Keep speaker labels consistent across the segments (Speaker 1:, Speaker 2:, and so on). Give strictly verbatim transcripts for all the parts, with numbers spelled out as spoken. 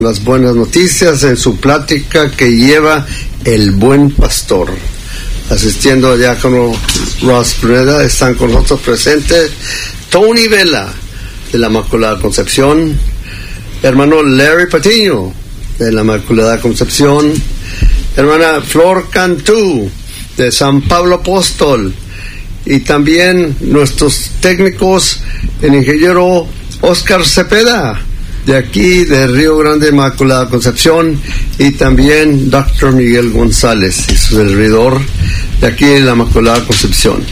Speaker 1: Las buenas noticias en su plática que lleva el buen pastor. Asistiendo al diácono Ross Pruneda, están con nosotros presentes Tony Vela de la Inmaculada Concepción, hermano Larry Patiño de la Inmaculada Concepción, hermana Flor Cantú de San Pablo Apóstol, y también nuestros técnicos, el ingeniero Oscar Cepeda de aquí de Río Grande, Inmaculada Concepción, y también doctor Miguel González y su servidor de aquí de la Inmaculada Concepción.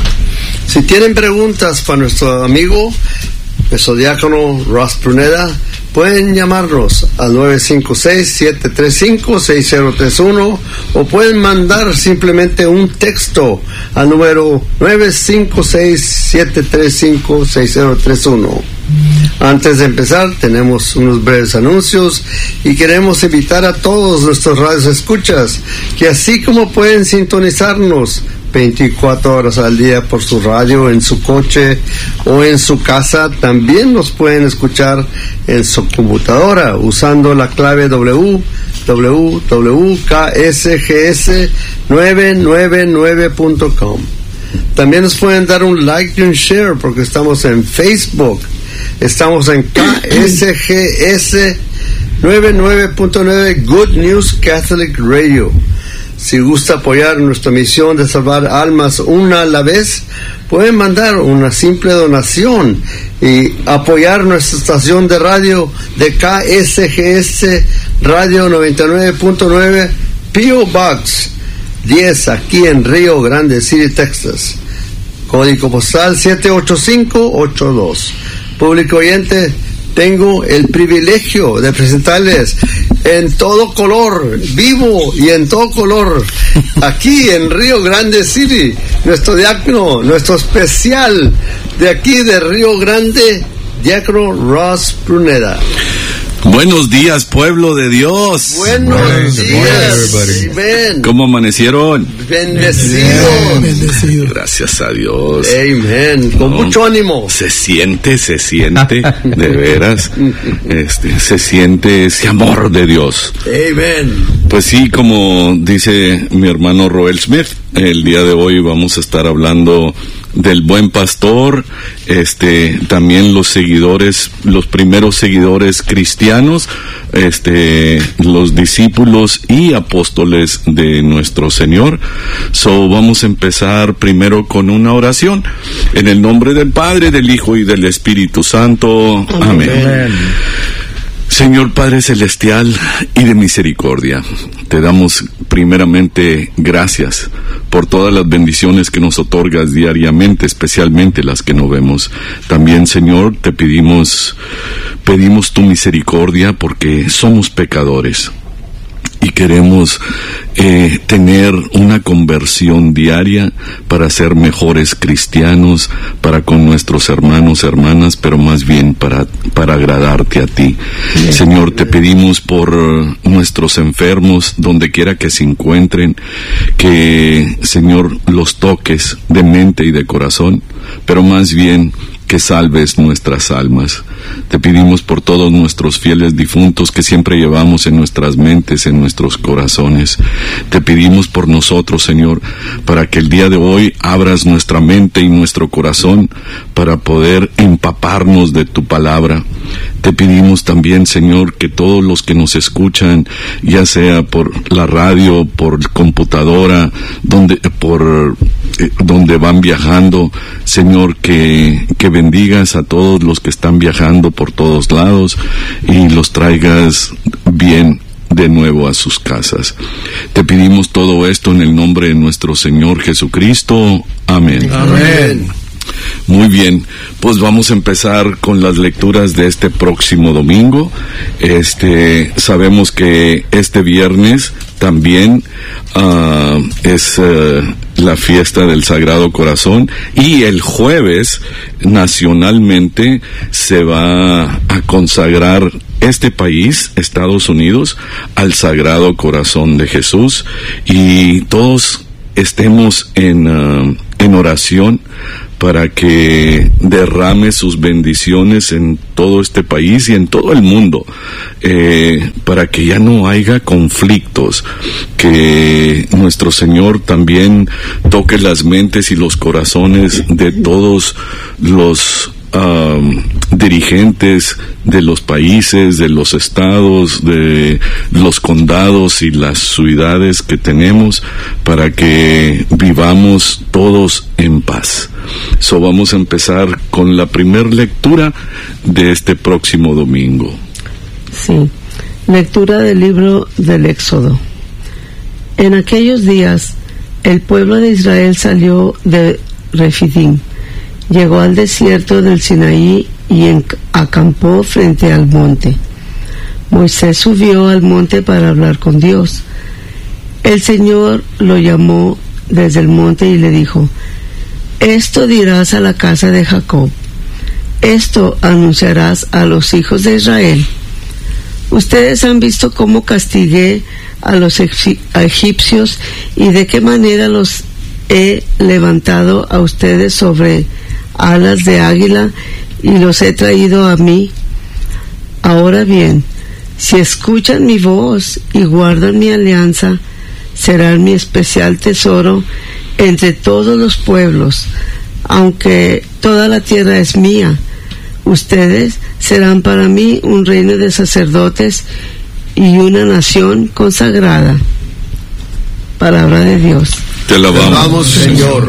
Speaker 1: Si tienen preguntas para nuestro amigo, nuestro diácono Ross Pruneda, pueden llamarnos al nueve cinco seis, siete tres cinco, seis cero tres uno o pueden mandar simplemente un texto al número nueve cinco seis, siete tres cinco, seis cero tres uno. Antes de empezar, tenemos unos breves anuncios y queremos invitar a todos nuestros radioescuchas que así como pueden sintonizarnos veinticuatro horas al día por su radio, en su coche o en su casa, también nos pueden escuchar en su computadora usando la clave w w w punto k s g s nueve nueve nueve punto com. También nos pueden dar un like y un share porque estamos en Facebook. Estamos en K S G S noventa y nueve punto nueve Good News Catholic Radio. Si gusta apoyar nuestra misión de salvar almas una a la vez, pueden mandar una simple donación y apoyar nuestra estación de radio de K S G S Radio noventa y nueve punto nueve P O Box diez aquí en Río Grande City, Texas. Código postal siete ocho cinco ocho dos. Público oyente, tengo el privilegio de presentarles en todo color, vivo y en todo color, aquí en Río Grande City, nuestro diácono, nuestro especial de aquí de Río Grande, diácono Ross Pruneda.
Speaker 2: Buenos días, pueblo de Dios.
Speaker 1: Buenos
Speaker 2: Buenos
Speaker 1: días. Amen.
Speaker 2: ¿Cómo amanecieron?
Speaker 1: Bendecidos.
Speaker 3: Bendecido.
Speaker 2: Gracias a Dios.
Speaker 1: Amén. Con
Speaker 2: No,
Speaker 1: mucho ánimo.
Speaker 2: Se siente, se siente, de veras, este, se siente ese amor de Dios.
Speaker 1: Amén.
Speaker 2: Pues sí, como dice mi hermano Roel Smith, el día de hoy vamos a estar hablando del buen pastor, este, también los seguidores, los primeros seguidores cristianos, este, los discípulos y apóstoles de nuestro Señor. So, vamos a empezar primero con una oración. En el nombre del Padre, del Hijo y del Espíritu Santo. Amén. Amén. Señor Padre Celestial y de misericordia, te damos primeramente gracias por todas las bendiciones que nos otorgas diariamente, especialmente las que no vemos. También, Señor, te pedimos, pedimos tu misericordia porque somos pecadores y queremos eh, tener una conversión diaria para ser mejores cristianos, para con nuestros hermanos, hermanas, pero más bien para, para agradarte a ti. Bien. Señor, te pedimos por nuestros enfermos, donde quiera que se encuentren, que, Señor, los toques de mente y de corazón, pero más bien que salves nuestras almas. Te pedimos por todos nuestros fieles difuntos que siempre llevamos en nuestras mentes, en nuestros corazones. Te pedimos por nosotros, Señor, para que el día de hoy abras nuestra mente y nuestro corazón para poder empaparnos de tu palabra. Te pedimos también, Señor, que todos los que nos escuchan, ya sea por la radio, por computadora, donde, por eh, donde van viajando, Señor, que, que bendigas a todos los que están viajando por todos lados y los traigas bien de nuevo a sus casas. Te pedimos todo esto en el nombre de nuestro Señor Jesucristo. Amén.
Speaker 1: Amén.
Speaker 2: Muy bien, pues vamos a empezar con las lecturas de este próximo domingo. Este, sabemos que este viernes también uh, es uh, la fiesta del Sagrado Corazón y el jueves nacionalmente se va a consagrar este país, Estados Unidos, al Sagrado Corazón de Jesús, y todos estemos en, uh, en oración para que derrame sus bendiciones en todo este país y en todo el mundo, eh, para que ya no haya conflictos, que nuestro Señor también toque las mentes y los corazones de todos los Um, dirigentes de los países, de los estados, de los condados y las ciudades que tenemos, para que vivamos todos en paz. So vamos a empezar con la primer lectura de este próximo domingo.
Speaker 3: Sí, lectura del libro del Éxodo. En aquellos días, el pueblo de Israel salió de Refidim, llegó al desierto del Sinaí y acampó frente al monte. Moisés subió al monte para hablar con Dios. El Señor lo llamó desde el monte y le dijo: esto dirás a la casa de Jacob, esto anunciarás a los hijos de Israel. Ustedes han visto cómo castigué a los egipcios y de qué manera los he levantado a ustedes sobre alas de águila y los he traído a mí. Ahora bien, si escuchan mi voz y guardan mi alianza, serán mi especial tesoro entre todos los pueblos. Aunque toda la tierra es mía, ustedes serán para mí un reino de sacerdotes y una nación consagrada. Palabra de Dios.
Speaker 2: Te alabamos,
Speaker 1: Te alabamos, Señor.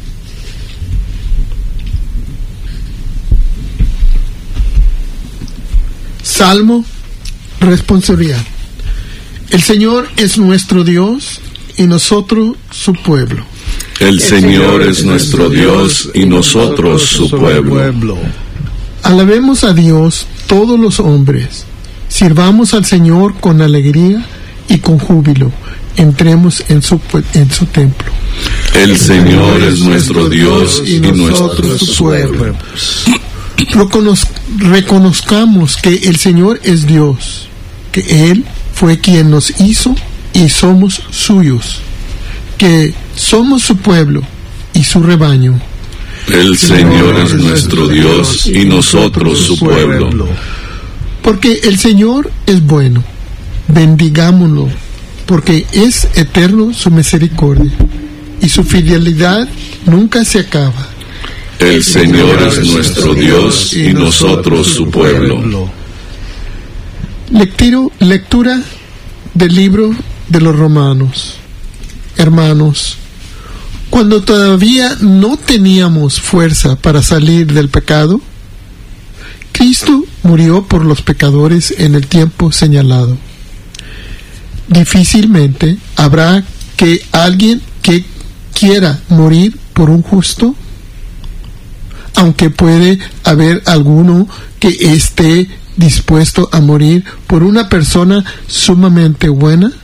Speaker 4: Salmo, responsabilidad. El Señor es nuestro Dios y nosotros su pueblo.
Speaker 2: El Señor es nuestro Dios y nosotros su pueblo.
Speaker 4: Alabemos a Dios todos los hombres. Sirvamos al Señor con alegría y con júbilo. Entremos en su, en su templo.
Speaker 2: El Señor es nuestro Dios y nosotros su pueblo.
Speaker 4: Reconoz- reconozcamos que el Señor es Dios, que Él fue quien nos hizo y somos suyos, que somos su pueblo y su rebaño.
Speaker 2: El Señor es nuestro Dios y nosotros su pueblo.
Speaker 4: Porque el Señor es bueno, bendigámoslo, porque es eterno su misericordia y su fidelidad nunca se acaba.
Speaker 2: El Señor es nuestro Dios y nosotros su pueblo.
Speaker 4: Lectiro, lectura del libro de los Romanos. Hermanos, cuando todavía no teníamos fuerza para salir del pecado, Cristo murió por los pecadores en el tiempo señalado. Difícilmente habrá que alguien que quiera morir por un justo, aunque puede haber alguno que esté dispuesto a morir por una persona sumamente buena.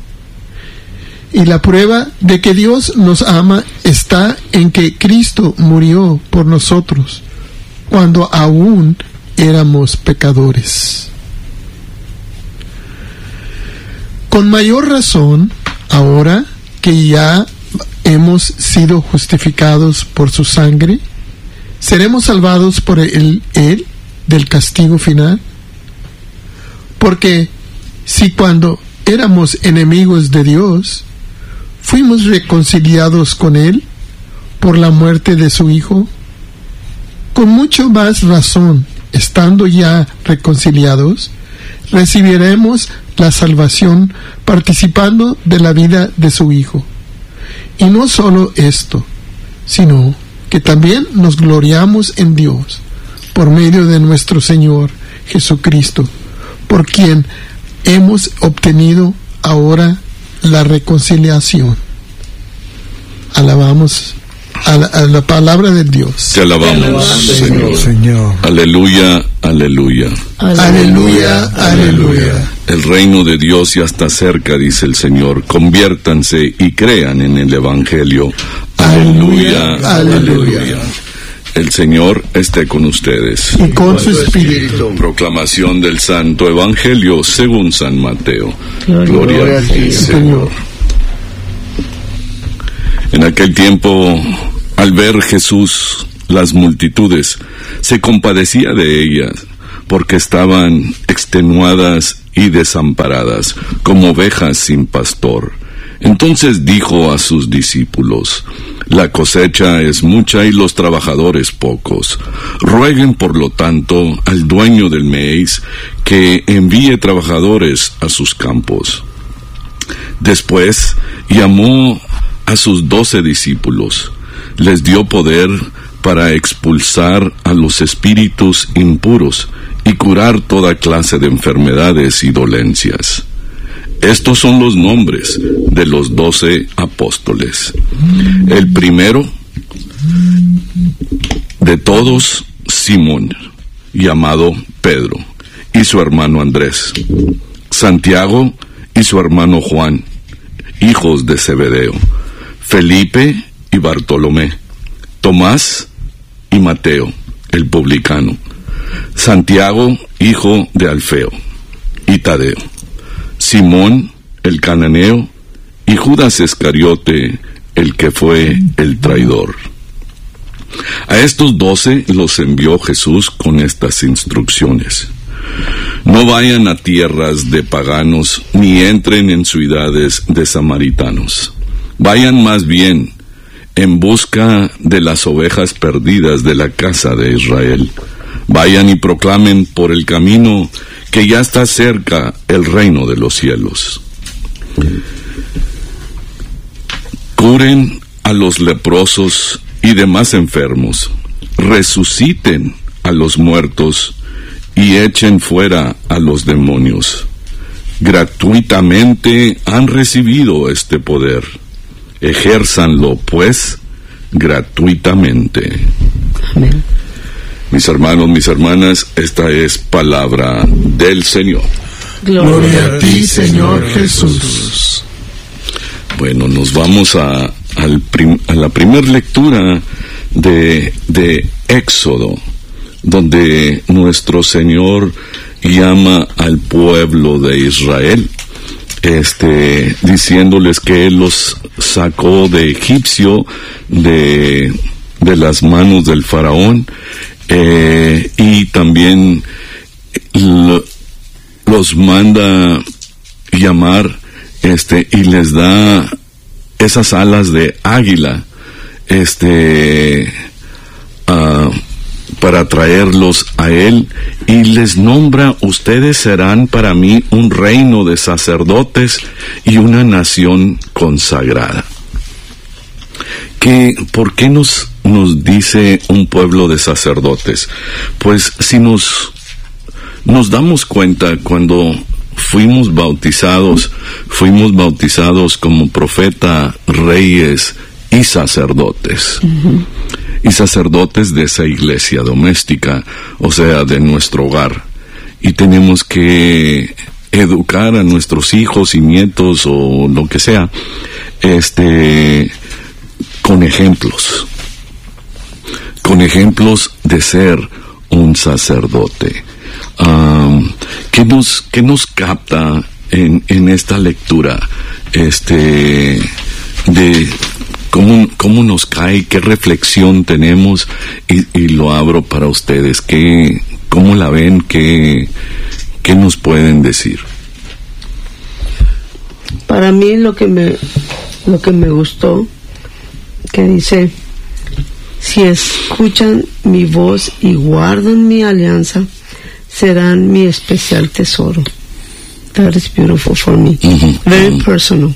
Speaker 4: Y la prueba de que Dios nos ama está en que Cristo murió por nosotros cuando aún éramos pecadores. Con mayor razón, ahora que ya hemos sido justificados por su sangre, ¿seremos salvados por él, él del castigo final? Porque si cuando éramos enemigos de Dios, fuimos reconciliados con Él por la muerte de su Hijo, con mucho más razón, estando ya reconciliados, recibiremos la salvación participando de la vida de su Hijo. Y no solo esto, sino que también nos gloriamos en Dios por medio de nuestro Señor Jesucristo, por quien hemos obtenido ahora la reconciliación. Alabamos a la, a la palabra de Dios.
Speaker 2: Te alabamos, Señor.
Speaker 4: Señor.
Speaker 2: Aleluya, aleluya.
Speaker 4: Aleluya, aleluya.
Speaker 2: El reino de Dios ya está cerca, dice el Señor. Conviértanse y crean en el Evangelio. Aleluya, aleluya. aleluya. El Señor esté con ustedes.
Speaker 4: Y con su espíritu.
Speaker 2: Proclamación del Santo Evangelio según San Mateo.
Speaker 3: Gloria,
Speaker 2: Gloria a ti, Señor. En aquel tiempo, al ver Jesús las multitudes, se compadecía de ellas, porque estaban extenuadas y desamparadas, como ovejas sin pastor. Entonces dijo a sus discípulos: la cosecha es mucha y los trabajadores pocos. Rueguen, por lo tanto, al dueño del maíz que envíe trabajadores a sus campos. Después llamó a sus doce discípulos, les dio poder para expulsar a los espíritus impuros y curar toda clase de enfermedades y dolencias. Estos son los nombres de los doce apóstoles. El primero de todos, Simón, llamado Pedro, y su hermano Andrés. Santiago y su hermano Juan, hijos de Zebedeo. Felipe y Bartolomé. Tomás y Mateo, el publicano. Santiago, hijo de Alfeo, y Tadeo. Simón, el cananeo, y Judas Iscariote, el que fue el traidor. A estos doce los envió Jesús con estas instrucciones: no vayan a tierras de paganos, ni entren en ciudades de samaritanos. Vayan más bien en busca de las ovejas perdidas de la casa de Israel. Vayan y proclamen por el camino que ya está cerca el reino de los cielos. Curen a los leprosos y demás enfermos, resuciten a los muertos y echen fuera a los demonios. Gratuitamente han recibido este poder. Ejérzanlo, pues, gratuitamente.
Speaker 3: Amén.
Speaker 2: Mis hermanos, mis hermanas, esta es palabra del Señor.
Speaker 4: Gloria a ti, Señor Jesús.
Speaker 2: Bueno, nos vamos a, al prim, a la primera lectura de, de Éxodo, donde nuestro Señor llama al pueblo de Israel, este, diciéndoles que Él los sacó de Egipcio, de, de las manos del faraón, eh, y también lo, los manda llamar, este, y les da esas alas de águila, este, uh, para traerlos a Él, y les nombra: ustedes serán para mí un reino de sacerdotes y una nación consagrada. ¿Qué, ¿Por qué nos, nos dice un pueblo de sacerdotes? Pues si nos, nos damos cuenta, cuando fuimos bautizados, fuimos bautizados como profeta, reyes y sacerdotes. Uh-huh. Y sacerdotes de esa iglesia doméstica, o sea, de nuestro hogar. Y tenemos que educar a nuestros hijos y nietos o lo que sea, este, con ejemplos, con ejemplos de ser un sacerdote. Um, ¿qué nos, qué nos capta en, en esta lectura, este, de cómo, cómo nos cae, qué reflexión tenemos? Y, y lo abro para ustedes. ¿Qué, cómo la ven? ¿Qué, qué nos pueden decir?
Speaker 3: Para mí lo que me, lo que me gustó, que dice: si escuchan mi voz y guardan mi alianza, serán mi especial tesoro. That is beautiful for me. Mm-hmm. Very personal.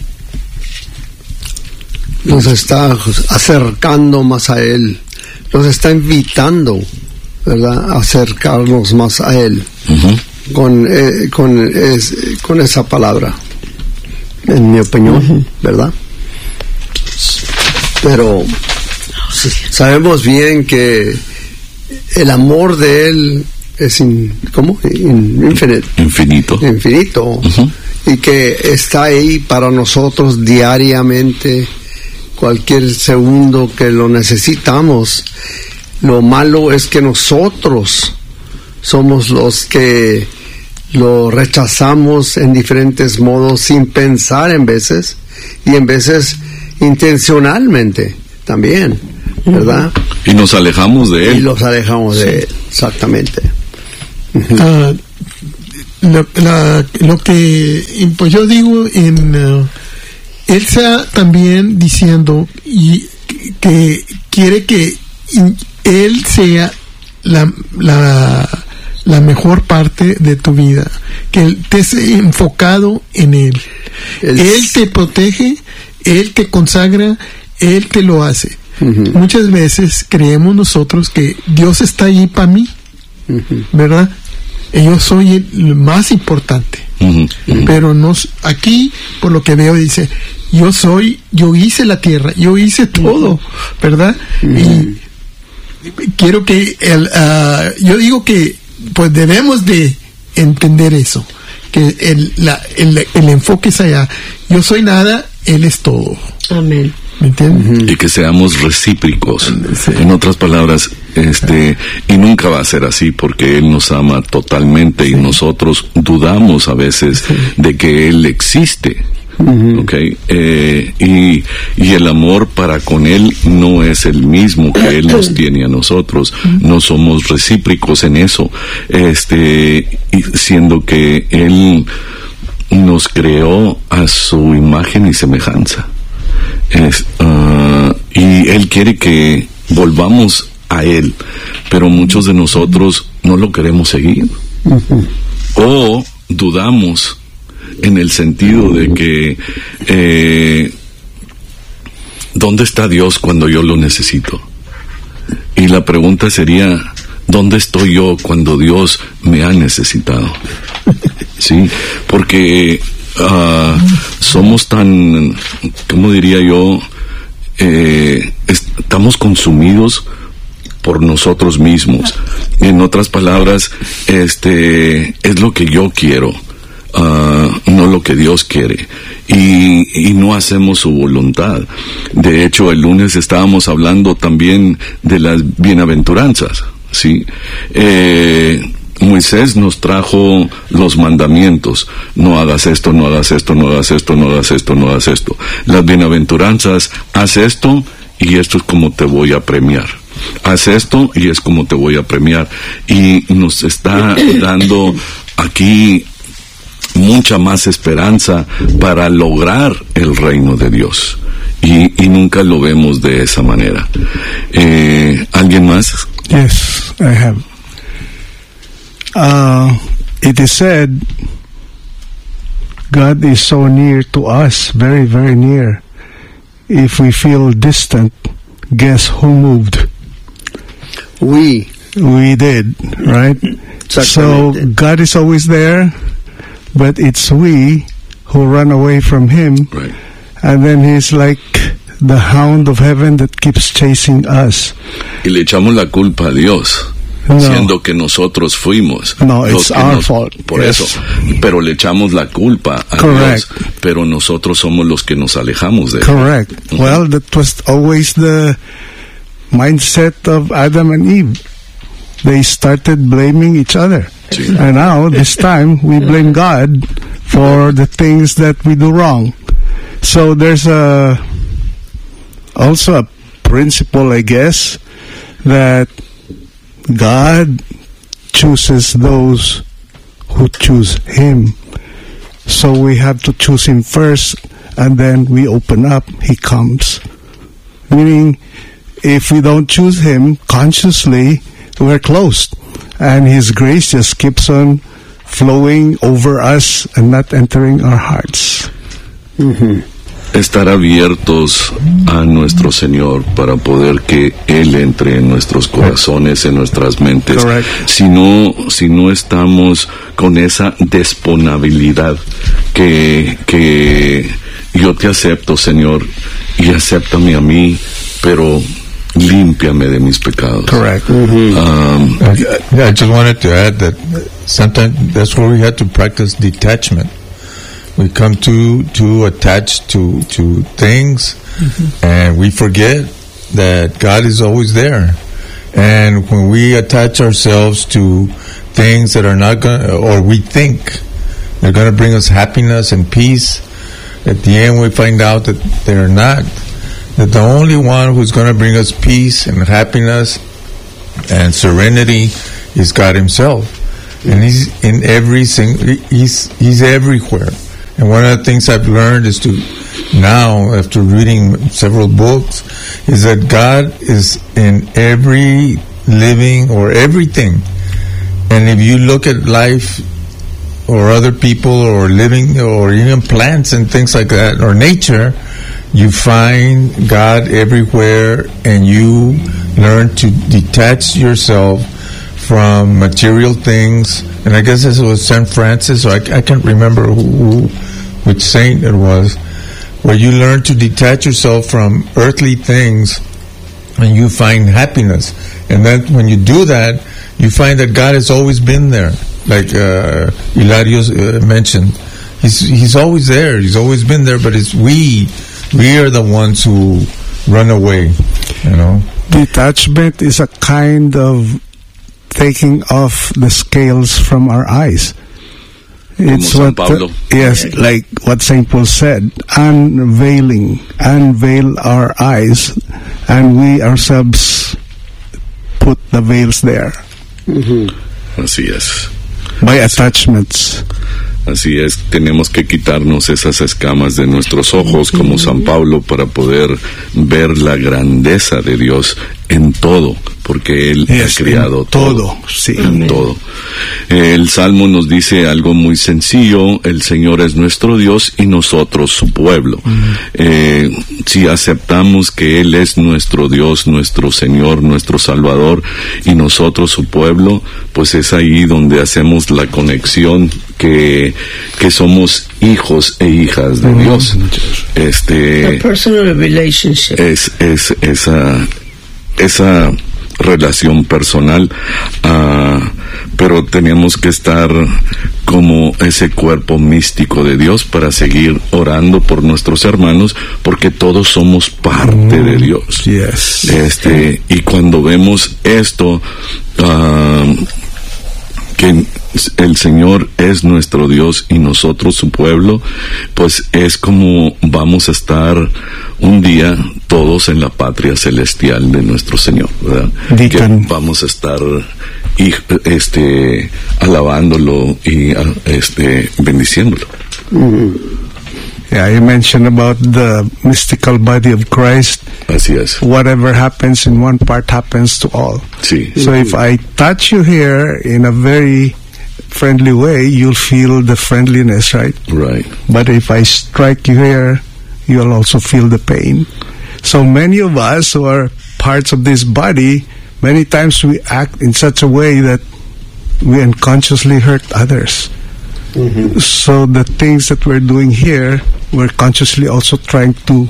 Speaker 1: Nos está acercando más a Él. Nos está invitando, ¿verdad?, a acercarnos más a Él. Mm-hmm. Con, eh, con, es, con esa palabra, en mi opinión, mm-hmm. ¿verdad? Pero sabemos bien que el amor de Él es in, ¿cómo? In, infinite,
Speaker 2: infinito,
Speaker 1: infinito, uh-huh. y que está ahí para nosotros diariamente, cualquier segundo que lo necesitamos. Lo malo es que nosotros somos los que lo rechazamos en diferentes modos, sin pensar en veces, y en veces intencionalmente también ¿verdad?
Speaker 2: Y nos alejamos de él.
Speaker 1: Y los alejamos sí. de él, exactamente.
Speaker 4: Uh, lo, la, lo que pues yo digo en uh, él está también diciendo y que quiere que él sea la, la la mejor parte de tu vida, que estés enfocado en él. El... Él te protege, él te consagra, él te lo hace. Uh-huh. Muchas veces creemos nosotros que Dios está ahí para mí, uh-huh. ¿verdad? Y yo soy el más importante. Uh-huh. Uh-huh. Pero nos, aquí, por lo que veo, dice, yo soy, yo hice la tierra, yo hice todo, ¿verdad? Uh-huh. Y quiero que, el, uh, yo digo que, pues debemos de entender eso, que el, la, el, el enfoque es allá. Yo soy nada, Él es todo.
Speaker 3: Amén.
Speaker 4: ¿Me entiendes?
Speaker 2: Uh-huh. Y que seamos recíprocos. Sí. En otras palabras, este, y nunca va a ser así porque Él nos ama totalmente sí. y nosotros dudamos a veces sí. de que Él existe. Uh-huh. Okay, eh, y, y el amor para con Él no es el mismo que Él nos tiene a nosotros. Uh-huh. No somos recíprocos en eso, este, y siendo que Él nos creó a su imagen y semejanza. Es, uh, y Él quiere que volvamos a Él, pero muchos de nosotros no lo queremos seguir. Uh-huh. O dudamos en el sentido de que eh, ¿dónde está Dios cuando yo lo necesito? Y la pregunta sería, ¿dónde estoy yo cuando Dios me ha necesitado? Sí, porque uh, somos tan, ¿cómo diría yo? Eh, estamos consumidos por nosotros mismos. En otras palabras, este es lo que yo quiero. Uh, no lo que Dios quiere y, y no hacemos su voluntad. De hecho, el lunes estábamos hablando también de las bienaventuranzas, ¿sí? Eh, Moisés nos trajo los mandamientos: no hagas esto, no hagas esto, no hagas esto, no hagas esto, no hagas esto. Las bienaventuranzas: haz esto y esto es como te voy a premiar. Haz esto y es como te voy a premiar. Y nos está dando aquí mucha más esperanza para lograr el reino de Dios, y, y nunca lo vemos de esa manera. Eh, ¿Alguien más?
Speaker 5: Yes, I have. Uh, it is said God is so near to us, very, very near. If we feel distant, guess who moved?
Speaker 1: We.
Speaker 5: We did, right? So God is always there, but it's we who run away from Him,
Speaker 2: right.
Speaker 5: And then He's like the hound of heaven that keeps chasing us.
Speaker 2: Y le echamos la culpa a Dios, no. siendo que nosotros fuimos
Speaker 5: no,
Speaker 2: los
Speaker 5: it's
Speaker 2: que
Speaker 5: our
Speaker 2: nos,
Speaker 5: fault.
Speaker 2: por
Speaker 5: Yes.
Speaker 2: eso, pero le echamos la culpa a
Speaker 5: Correct.
Speaker 2: Dios, pero nosotros somos los que nos alejamos de Él.
Speaker 5: Correct.
Speaker 2: Uh-huh.
Speaker 5: Well, that was always the mindset of Adam and Eve. They started blaming each other.
Speaker 2: Sí.
Speaker 5: And now, this time, we blame God for the things that we do wrong. So there's a also a principle, I guess, that God chooses those who choose Him. So we have to choose Him first, and then we open up, He comes. Meaning, if we don't choose Him consciously, we're closed. And His grace just keeps on flowing over us and not entering our hearts.
Speaker 2: Mm-hmm. Estar abiertos a nuestro Señor para poder que Él entre en nuestros corazones, en nuestras mentes.
Speaker 5: Correct.
Speaker 2: Si no, si no estamos con esa disponibilidad que, que yo te acepto, Señor, y acéptame a mí, pero límpiame de mis pecados.
Speaker 5: Correct.
Speaker 2: Mm-hmm. Um,
Speaker 6: yeah, I just wanted to add that sometimes that's where we have to practice detachment. We come too too attached to to things, mm-hmm. and we forget that God is always there. And when we attach ourselves to things that are not going, or we think they're going to bring us happiness and peace, at the end we find out that they're not. that the only one who's going to bring us peace and happiness and serenity is God Himself. And He's in every single, He's, He's everywhere. And one of the things I've learned is to, now, after reading several books, is that God is in every living or everything. And if you look at life or other people or living or even plants and things like that, or nature, you find God everywhere, and you learn to detach yourself from material things. And I guess this was Saint Francis, or I, I can't remember who, who, which saint it was, where you learn to detach yourself from earthly things and you find happiness. And then when you do that, you find that God has always been there, like uh, Hilario uh, mentioned. He's he's always there. He's always been there, but it's we we are the ones who run away, you know.
Speaker 5: Detachment is a kind of taking off the scales from our eyes. It's
Speaker 2: Como San
Speaker 5: what
Speaker 2: Pablo.
Speaker 5: Uh, yes, like what Saint Paul said, unveiling, unveil our eyes, and we ourselves put the veils there.
Speaker 1: Mm-hmm.
Speaker 2: Así es.
Speaker 5: By attachments.
Speaker 2: Así es, tenemos que quitarnos esas escamas de nuestros ojos como San Pablo para poder ver la grandeza de Dios en todo, porque Él
Speaker 5: Yes,
Speaker 2: ha creado
Speaker 5: en
Speaker 2: todo.
Speaker 5: todo, sí.
Speaker 2: En todo. El Salmo nos dice algo muy sencillo: el Señor es nuestro Dios y nosotros su pueblo. Mm. Eh, si aceptamos que Él es nuestro Dios, nuestro Señor, nuestro Salvador, y nosotros su pueblo, pues es ahí donde hacemos la conexión que, que somos hijos e hijas de mm. Dios. Este,
Speaker 3: A personal relationship.
Speaker 2: Es, es esa, esa relación personal, uh, pero tenemos que estar como ese cuerpo místico de Dios para seguir orando por nuestros hermanos, porque todos somos parte mm, de Dios.
Speaker 5: Yes.
Speaker 2: Este, y cuando vemos esto, uh, que el Señor es nuestro Dios y nosotros su pueblo, pues es como vamos a estar un día todos en la patria celestial de nuestro Señor, ¿verdad? Que vamos a estar y, este alabándolo y este bendiciéndolo.
Speaker 5: Mm-hmm. Yeah, you mentioned about the mystical body of Christ.
Speaker 2: Así es.
Speaker 5: Whatever happens in one part happens to all.
Speaker 2: Sí.
Speaker 5: So if I touch you here in a very friendly way, you'll feel the friendliness, right?
Speaker 2: Right.
Speaker 5: But if I strike you here, you'll also feel the pain. So many of us who are parts of this body, many times we act in such a way that we unconsciously hurt others. Mm-hmm. So the things that we're doing here, we're consciously also trying to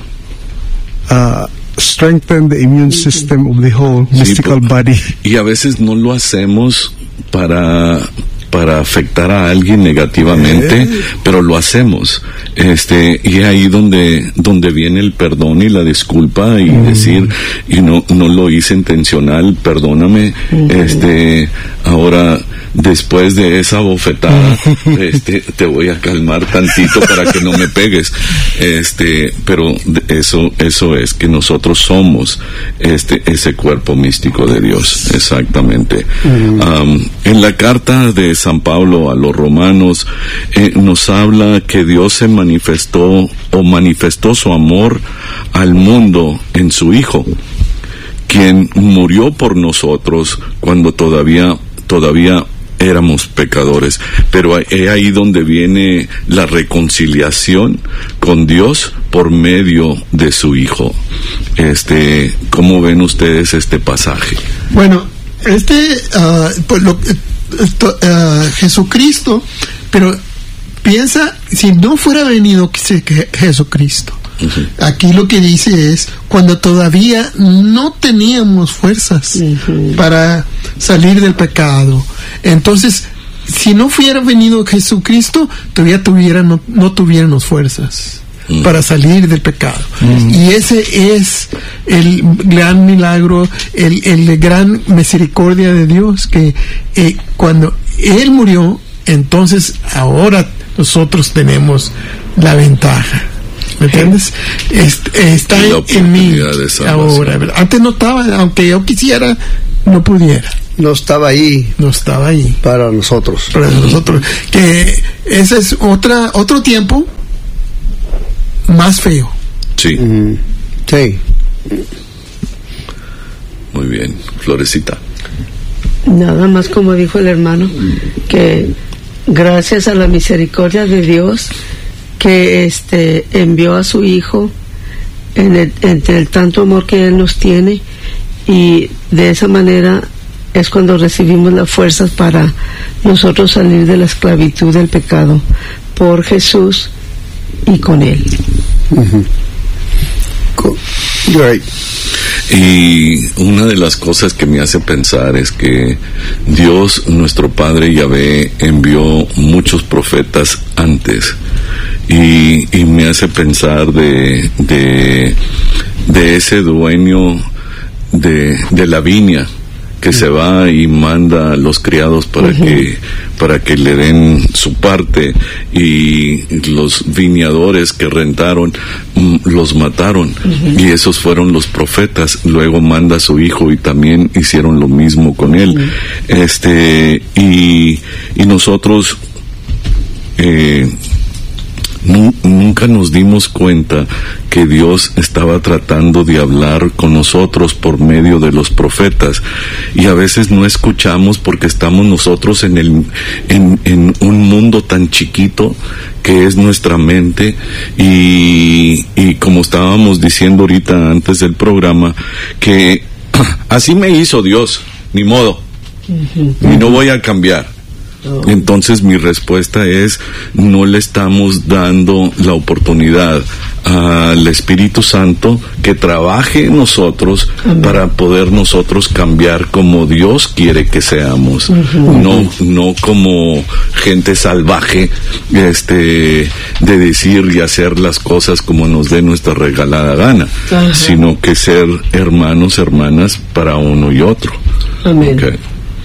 Speaker 5: uh, strengthen the immune system of the whole sí, mystical
Speaker 2: por,
Speaker 5: body.
Speaker 2: Y a veces no lo hacemos para para afectar a alguien negativamente, eh. pero lo hacemos. Este, y ahí donde donde viene el perdón y la disculpa y mm. decir, y no no lo hice intencional, perdóname. Mm. Este, ahora después de esa bofetada, este, te voy a calmar tantito para que no me pegues. Este, pero eso eso es que nosotros somos este ese cuerpo místico de Dios, exactamente. Mm. Um, en la carta de San Pablo a los romanos eh, nos habla que Dios se manifestó o manifestó su amor al mundo en su Hijo, quien murió por nosotros cuando todavía todavía éramos pecadores, pero es ahí donde viene la reconciliación con Dios por medio de su Hijo. Este, ¿cómo ven ustedes este pasaje?
Speaker 4: Bueno, este uh, pues lo, esto, uh, Jesucristo, pero piensa, si no fuera venido Jesucristo, uh-huh. aquí lo que dice es cuando todavía no teníamos fuerzas uh-huh. para salir del pecado. Entonces, si no fuera venido Jesucristo, todavía tuviera, no, no tuviéramos fuerzas uh-huh. para salir del pecado. Uh-huh. Y ese es el gran milagro, el, el gran misericordia de Dios, que eh, cuando Él murió, entonces ahora nosotros tenemos la ventaja. ¿Me entiendes? Est- está en, en mí ahora. ¿verdad? Antes no estaba, aunque yo quisiera, no pudiera.
Speaker 1: No estaba ahí.
Speaker 4: No estaba ahí.
Speaker 1: Para nosotros.
Speaker 4: Para nosotros. Que ese es otra otro tiempo más feo.
Speaker 2: Sí.
Speaker 1: Mm, sí.
Speaker 2: Muy bien. Florecita.
Speaker 3: Nada más como dijo el hermano, que gracias a la misericordia de Dios que este envió a su hijo en el, entre el tanto amor que él nos tiene, y de esa manera es cuando recibimos las fuerzas para nosotros salir de la esclavitud del pecado por Jesús y con él.
Speaker 1: Uh-huh. Cool. Right.
Speaker 2: Y una de las cosas que me hace pensar es que Dios, nuestro Padre Yahvé, envió muchos profetas antes, y, y me hace pensar de, de, de ese dueño de, de la viña que se va y manda a los criados para uh-huh. que para que le den su parte, y los viñadores que rentaron mm, los mataron, uh-huh. y esos fueron los profetas. Luego manda a su hijo y también hicieron lo mismo con él. Uh-huh. Este y y nosotros eh, nu- nunca nos dimos cuenta que Dios estaba tratando de hablar con nosotros por medio de los profetas, y a veces no escuchamos porque estamos nosotros en el en, en un mundo tan chiquito que es nuestra mente, y, y como estábamos diciendo ahorita antes del programa, que así me hizo Dios, ni modo, uh-huh. y no voy a cambiar. Entonces mi respuesta es: no le estamos dando la oportunidad al Espíritu Santo que trabaje en nosotros. Amén. Para poder nosotros cambiar como Dios quiere que seamos. Uh-huh. no no como gente salvaje, este de decir y hacer las cosas como nos dé nuestra regalada gana. Uh-huh. Sino que ser hermanos, hermanas para uno y otro.
Speaker 3: Amén.
Speaker 2: Okay.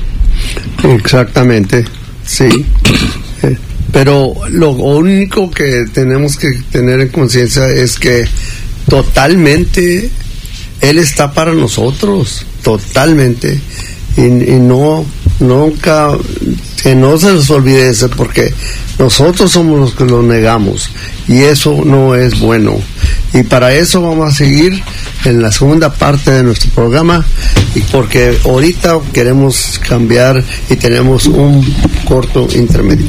Speaker 1: Exactamente. Sí, eh, pero lo único que tenemos que tener en conciencia es que totalmente Él está para nosotros, totalmente, y, y no, nunca, que no se nos olvide eso, porque nosotros somos los que lo negamos, y eso no es bueno. Y para eso vamos a seguir en la segunda parte de nuestro programa, y porque ahorita queremos cambiar y tenemos un corto intermedio.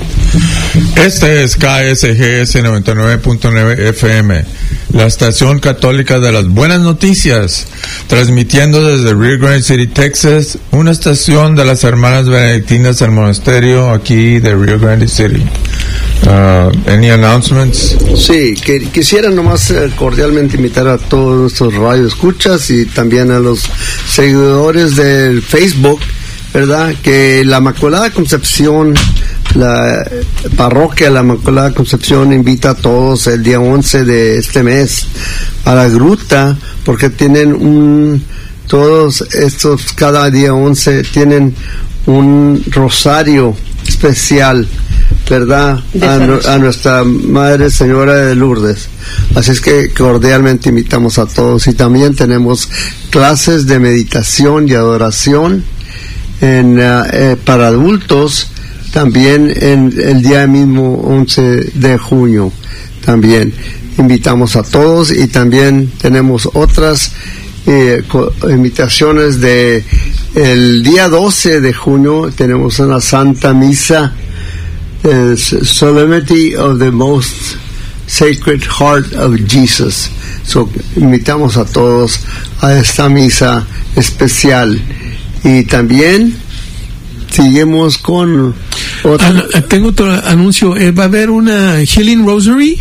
Speaker 6: Este es K S G S noventa y nueve punto nueve F M, la estación católica de las buenas noticias, transmitiendo desde Rio Grande City, Texas, una estación de las hermanas benedictinas del monasterio aquí de Rio Grande City. Uh, any announcements?
Speaker 1: Sí, que quisiera nomás eh, cordialmente invitar a todos nuestros radioescuchas y también a los seguidores del Facebook, ¿verdad? Que la Inmaculada Concepción, la parroquia La Inmaculada Concepción, invita a todos el día once de este mes a la gruta, porque tienen un, todos estos, cada día once tienen un rosario especial, ¿verdad? A, a nuestra Madre Señora de Lourdes. Así es que cordialmente invitamos a todos, y también tenemos clases de meditación y adoración en, uh, eh, para adultos también en el día mismo once de junio. También invitamos a todos, y también tenemos otras eh, co- invitaciones de el día doce de junio. Tenemos una Santa Misa, the Solemnity of the Most Sacred Heart of Jesus. So, invitamos a todos a esta misa especial. Y también seguimos con otro.
Speaker 4: Ah, tengo otro anuncio. Eh, va a haber una Healing Rosary,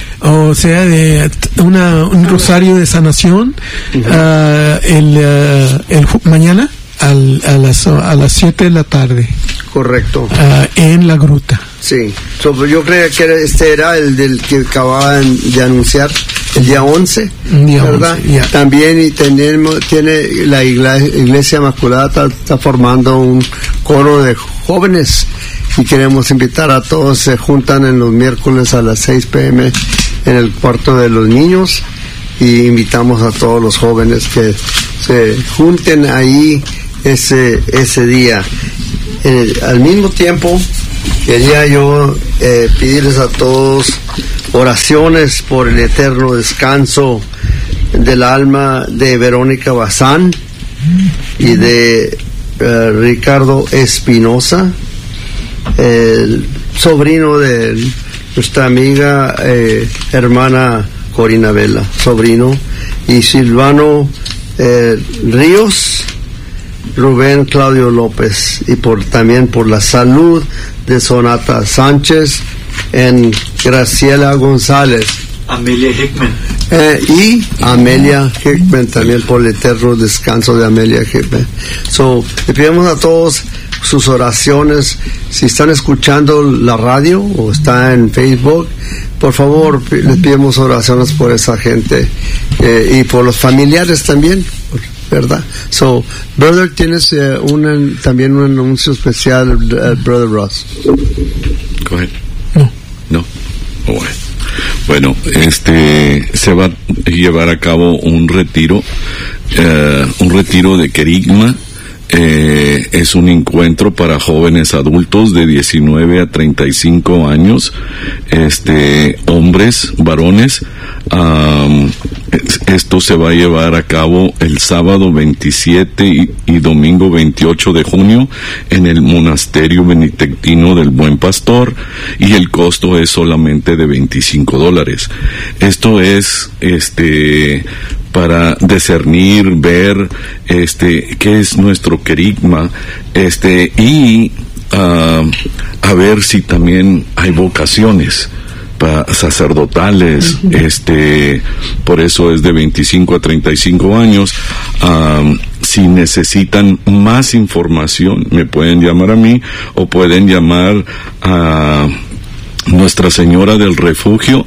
Speaker 4: o sea, de una, un rosario de sanación, uh-huh. uh, el, uh, el mañana al, a las a las siete de la tarde.
Speaker 1: Correcto.
Speaker 4: Uh, en la gruta.
Speaker 1: Sí. So, yo creo que este era el del que acababan de anunciar, el día once, día ¿verdad? once, yeah. También y tenemos, tiene la iglesia, iglesia Inmaculada está, está formando un coro de jóvenes, y queremos invitar a todos. Se juntan en los miércoles a las seis p m en el cuarto de los niños, y invitamos a todos los jóvenes que se junten ahí ese ese día. Eh, al mismo tiempo quería yo eh, pedirles a todos oraciones por el eterno descanso del alma de Verónica Bazán y de eh, Ricardo Espinosa, el sobrino de nuestra amiga eh, hermana Corina Vela, sobrino, y Silvano eh, Ríos, Rubén Claudio López, y por también por la salud de Sonata Sánchez, en Graciela González,
Speaker 7: Amelia Hickman,
Speaker 1: eh, y Amelia Hickman, también por el eterno descanso de Amelia Hickman. So, le pedimos a todos sus oraciones. Si están escuchando la radio o está en Facebook, por favor, les pedimos oraciones por esa gente, eh, y por los familiares también, ¿verdad? So, brother, tienes eh, una, también un anuncio especial, uh, brother Ross.
Speaker 2: Go ahead. No. No. Oh, bueno. Bueno, este se va a llevar a cabo un retiro, eh, un retiro de querigma. Eh, es un encuentro para jóvenes adultos de diecinueve a treinta y cinco años, este, hombres, varones. Um, esto se va a llevar a cabo el sábado veintisiete y, y domingo veintiocho de junio en el Monasterio Benedictino del Buen Pastor, y el costo es solamente de veinticinco dólares. Esto es, este, para discernir, ver, este, qué es nuestro querigma, este, y uh, a ver si también hay vocaciones para sacerdotales. Uh-huh. Este, por eso es de veinticinco a treinta y cinco años. Um, si necesitan más información, me pueden llamar a mí o pueden llamar a Nuestra Señora del Refugio.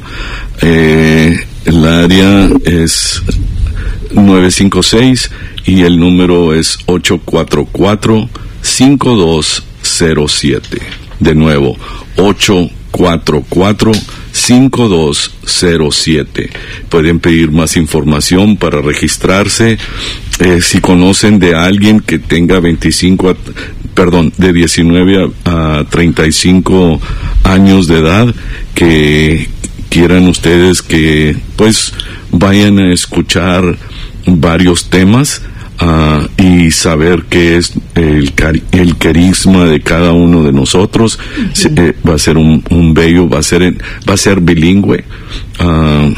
Speaker 2: Eh, el área es nueve cinco seis y el número es ocho cuatro cuatro, cinco dos cero siete. De nuevo, ocho cuatro cuatro, cinco dos cero siete. Pueden pedir más información para registrarse. Eh, si conocen de alguien que tenga veinticinco, a, perdón, de diecinueve a, a treinta y cinco años de edad, que quieran ustedes que pues vayan a escuchar varios temas, uh, y saber qué es el, el carisma de cada uno de nosotros. Uh-huh. Se, eh, va a ser un, un bello, va a ser en, va a ser bilingüe. Uh,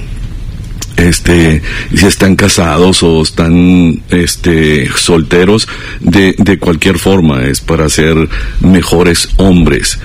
Speaker 2: este, si están casados o están este solteros, de, de cualquier forma es para ser mejores hombres,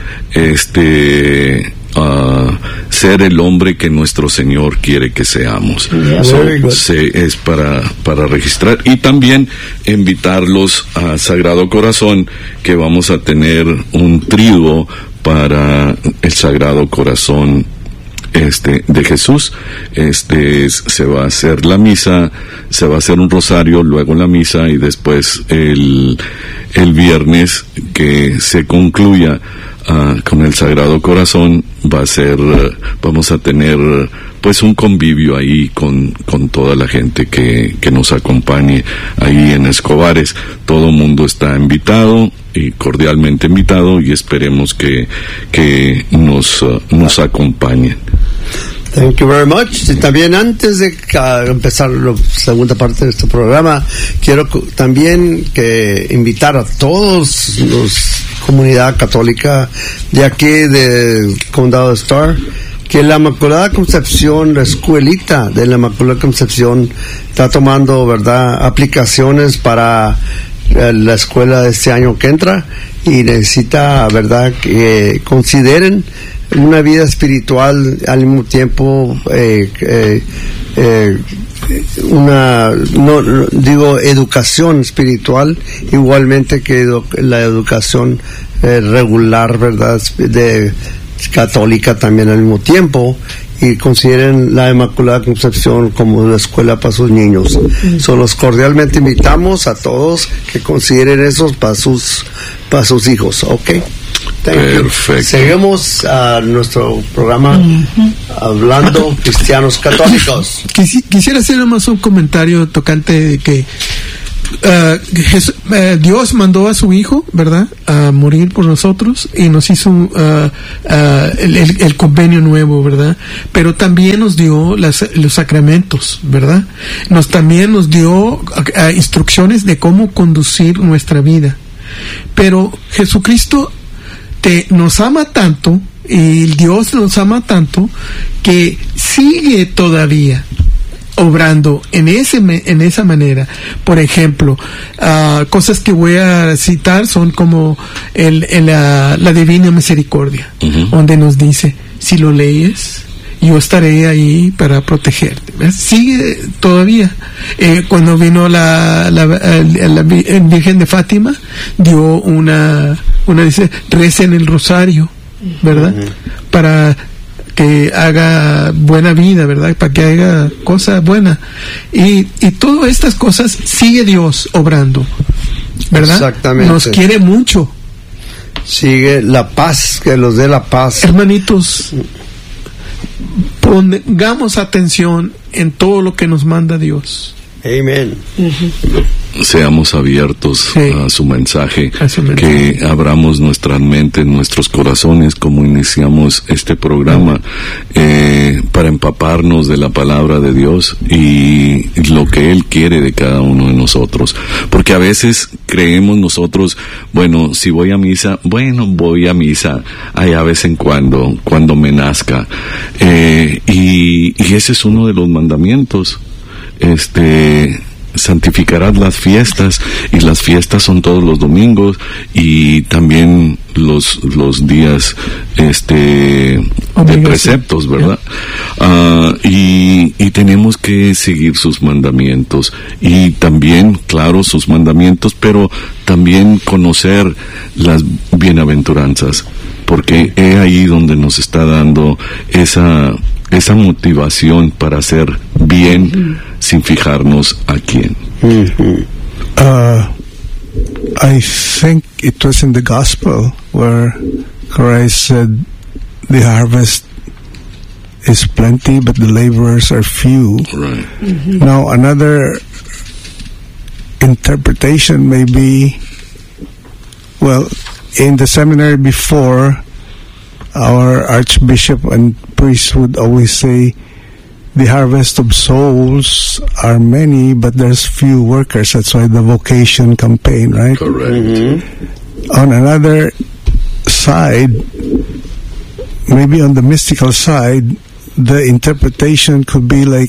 Speaker 2: este Uh, ser el hombre que nuestro Señor quiere que seamos. Yeah, so, se, es para, para registrar, y también invitarlos a Sagrado Corazón, que vamos a tener un triduo para el Sagrado Corazón este de Jesús. Este es, se va a hacer la misa, se va a hacer un rosario, luego la misa, y después el, el viernes que se concluya Uh, con el Sagrado Corazón va a ser, uh, vamos a tener uh, pues un convivio ahí con, con toda la gente que, que nos acompañe ahí en Escobares. Todo el mundo está invitado y cordialmente invitado, y esperemos que, que nos, uh, nos acompañen.
Speaker 1: Thank you very much. Y también, antes de uh, empezar la segunda parte de este programa, quiero también que invitar a todos los comunidad católica de aquí del Condado de Starr, que la Inmaculada Concepción, la escuelita de la Inmaculada Concepción, está tomando, verdad, aplicaciones para eh, la escuela de este año que entra, y necesita, verdad, que consideren una vida espiritual al mismo tiempo, eh, eh, eh, una, no, no digo educación espiritual, igualmente que edu- la educación eh, regular, verdad, de católica también al mismo tiempo, y consideren la Inmaculada Concepción como la escuela para sus niños. Mm. So, los cordialmente invitamos a todos que consideren eso para sus para sus hijos, ¿ok? Thank
Speaker 2: Perfecto.
Speaker 1: You. Seguimos a uh, nuestro programa uh-huh. hablando cristianos católicos.
Speaker 4: Quisi, quisiera hacer más un comentario tocante de que uh, Jesús, uh, Dios mandó a su Hijo, ¿verdad?, a morir por nosotros y nos hizo uh, uh, el, el, el convenio nuevo, ¿verdad? Pero también nos dio las, los sacramentos, ¿verdad? Nos también nos dio uh, instrucciones de cómo conducir nuestra vida. Pero Jesucristo te, nos ama tanto, y Dios nos ama tanto, que sigue todavía obrando en ese en esa manera. Por ejemplo, uh, cosas que voy a citar son como el, el, la, la Divina Misericordia, uh-huh. donde nos dice, si lo lees, yo estaré ahí para protegerte. ¿Ves? Sigue todavía. Eh, cuando vino la, la, la, la Virgen de Fátima, dio una, una dice, recen el rosario, ¿verdad? Uh-huh. Para que haga buena vida, ¿verdad? Para que haga cosas buenas. Y, y todas estas cosas sigue Dios obrando, ¿verdad?
Speaker 1: Exactamente.
Speaker 4: Nos quiere mucho.
Speaker 1: Sigue la paz, que los dé la paz.
Speaker 4: Hermanitos, pongamos atención en todo lo que nos manda Dios.
Speaker 1: Amén.
Speaker 2: Uh-huh. Seamos abiertos sí. a su mensaje,
Speaker 4: a su mensaje,
Speaker 2: que abramos nuestras mentes, nuestros corazones, como iniciamos este programa, eh, para empaparnos de la palabra de Dios y lo que Él quiere de cada uno de nosotros. Porque a veces creemos nosotros, bueno, si voy a misa, bueno, voy a misa allá de vez en cuando, cuando me nazca. Eh, y, y ese es uno de los mandamientos. Este, santificarás las fiestas, y las fiestas son todos los domingos y también los los días este de preceptos, ¿verdad? Yeah. Uh, y, y tenemos que seguir sus mandamientos, y también, claro, sus mandamientos, pero también conocer las bienaventuranzas, porque es ahí donde nos está dando esa esa motivación para hacer bien, mm-hmm. sin fijarnos a quién.
Speaker 5: Mm-hmm. Uh, I think it was in the gospel where Christ said, the harvest is plenty, but the laborers are few.
Speaker 2: Right.
Speaker 5: Mm-hmm. Now, another interpretation may be, well, in the seminary before, our archbishop and priest would always say, the harvest of souls are many, but there's few workers. That's why the vocation campaign, right?
Speaker 2: Correct.
Speaker 1: Mm-hmm.
Speaker 5: On another side, maybe on the mystical side, the interpretation could be like,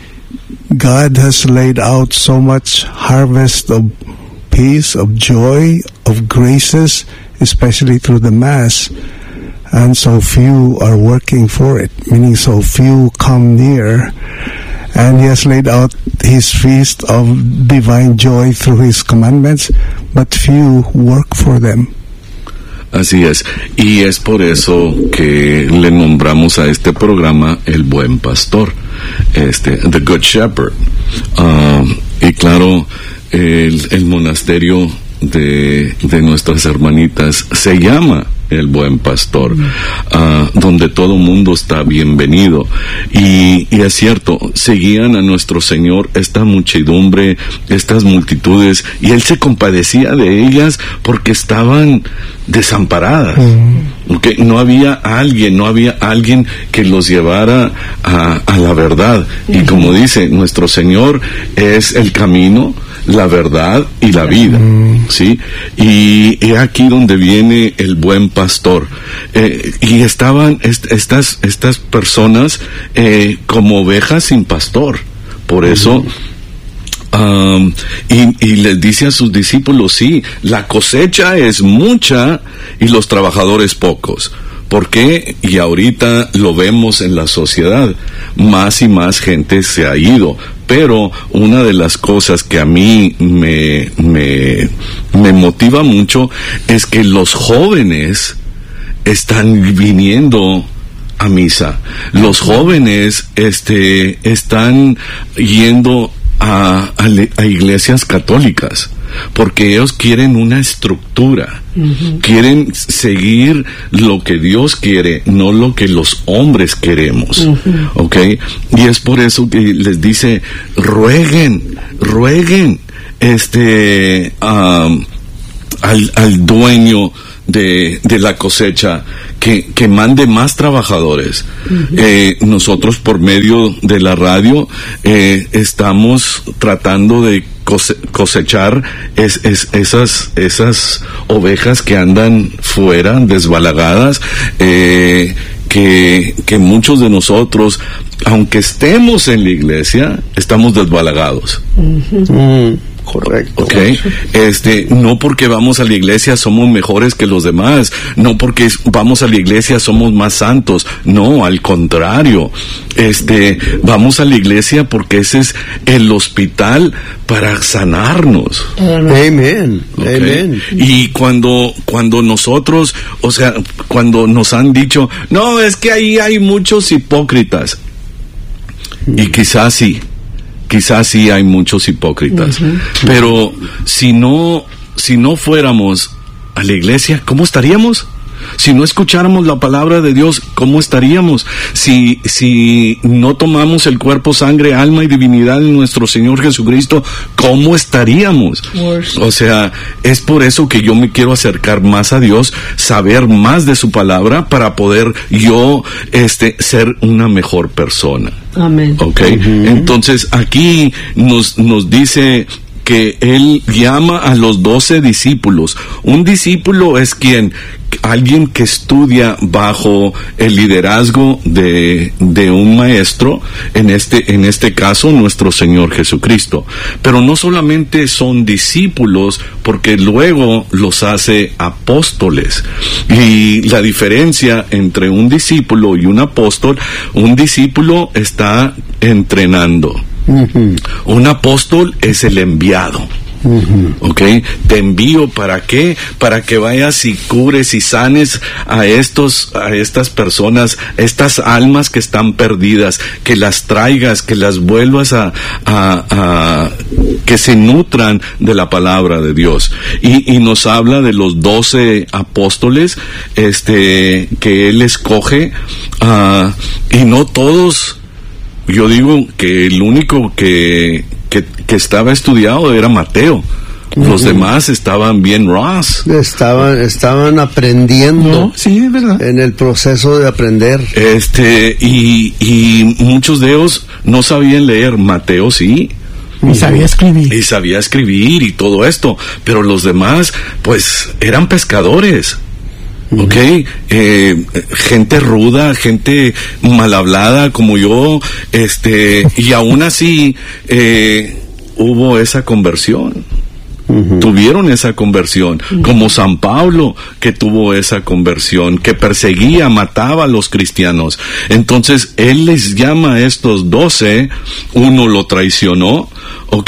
Speaker 5: God has laid out so much harvest of peace, of joy, of graces, especially through the Mass, and so few are working for it, meaning so few come near, and He has laid out His feast of divine joy through His commandments, but few work for them.
Speaker 2: Así es, y es por eso que le nombramos a este programa El Buen Pastor, este, The Good Shepherd. Uh, y claro, el, el monasterio de, de nuestras hermanitas se llama El Buen Pastor, uh, donde todo mundo está bienvenido. Y, y es cierto, seguían a nuestro Señor esta muchedumbre, estas multitudes, y Él se compadecía de ellas porque estaban desamparadas. Uh-huh. Okay, no había alguien, no había alguien que los llevara a, a la verdad. Uh-huh. Y como dice, nuestro Señor es el camino, la verdad y la vida, mm. ¿sí? Y es aquí donde viene el buen pastor. Eh, y estaban est- estas estas personas eh, como ovejas sin pastor. Por eso, mm. um, y, y les dice a sus discípulos, sí, la cosecha es mucha y los trabajadores pocos. ¿Por qué? Y ahorita lo vemos en la sociedad, más y más gente se ha ido. Pero una de las cosas que a mí me, me, me motiva mucho es que los jóvenes están viniendo a misa. Los jóvenes este, están yendo a, a, a iglesias católicas, porque ellos quieren una estructura, uh-huh. quieren seguir lo que Dios quiere, no lo que los hombres queremos, uh-huh. ¿ok? Y es por eso que les dice, rueguen, rueguen, este, um, al, al dueño de, de la cosecha, que, que mande más trabajadores. Uh-huh. Eh, nosotros por medio de la radio eh, estamos tratando de cose- cosechar es, es, esas, esas ovejas que andan fuera, desbalagadas, eh, que, que muchos de nosotros, aunque estemos en la iglesia, estamos desbalagados.
Speaker 1: Uh-huh. Uh-huh. Correcto.
Speaker 2: Okay. Este, no porque vamos a la iglesia somos mejores que los demás, no porque vamos a la iglesia somos más santos, no, al contrario. Este, vamos a la iglesia porque ese es el hospital para sanarnos.
Speaker 1: Amén.
Speaker 2: Okay.
Speaker 1: Amén.
Speaker 2: Y cuando cuando nosotros, o sea, cuando nos han dicho, "No, es que ahí hay muchos hipócritas." Y quizás sí. Quizás sí hay muchos hipócritas, uh-huh. pero si no, si no fuéramos a la iglesia, ¿cómo estaríamos? Si no escucháramos la palabra de Dios, ¿cómo estaríamos? Si, si no tomamos el cuerpo, sangre, alma y divinidad de nuestro Señor Jesucristo, ¿cómo estaríamos? O sea, es por eso que yo me quiero acercar más a Dios, saber más de su palabra para poder yo, este, ser una mejor persona.
Speaker 3: Amén.
Speaker 2: Okay. Uh-huh. Entonces aquí nos, nos dice que él llama a los doce discípulos. Un discípulo es quien, alguien que estudia bajo el liderazgo de, de un maestro, en este, en este caso nuestro Señor Jesucristo. Pero no solamente son discípulos, porque luego los hace apóstoles. Y la diferencia entre un discípulo y un apóstol, un discípulo está entrenando. Uh-huh. Un apóstol es el enviado. Uh-huh. ¿Ok? Te envío para qué? Para que vayas y cures y sanes a estos, a estas personas, estas almas que están perdidas, que las traigas, que las vuelvas a, a, a que se nutran de la palabra de Dios. Y, y nos habla de los doce apóstoles, este, que él escoge, uh, y no todos. Yo digo que el único que, que, que estaba estudiado era Mateo. Uh-huh. Los demás estaban bien Ross.
Speaker 1: Estaban, estaban aprendiendo.
Speaker 4: No, sí, es verdad.
Speaker 1: En el proceso de aprender.
Speaker 2: Este, y, y muchos de ellos no sabían leer. Mateo sí.
Speaker 4: Y sabía escribir.
Speaker 2: Y sabía escribir y todo esto. Pero los demás, pues, eran pescadores. Ok, eh, gente ruda, gente mal hablada como yo, este, y aún así eh, hubo esa conversión. Uh-huh. Tuvieron esa conversión, uh-huh. como San Pablo, que tuvo esa conversión, que perseguía, mataba a los cristianos. Entonces él les llama a estos doce, uno lo traicionó, ok,